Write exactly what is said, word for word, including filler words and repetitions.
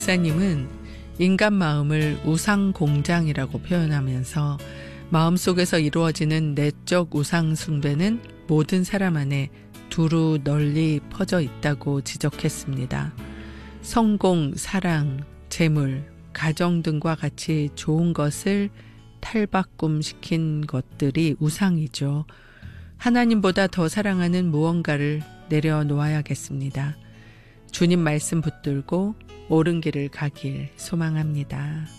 목사님은 인간 마음을 우상 공장이라고 표현하면서 마음속에서 이루어지는 내적 우상 숭배는 모든 사람 안에 두루 널리 퍼져 있다고 지적했습니다. 성공, 사랑, 재물, 가정 등과 같이 좋은 것을 탈바꿈시킨 것들이 우상이죠. 하나님보다 더 사랑하는 무언가를 내려놓아야겠습니다. 주님 말씀 붙들고 옳은 길을 가길 소망합니다.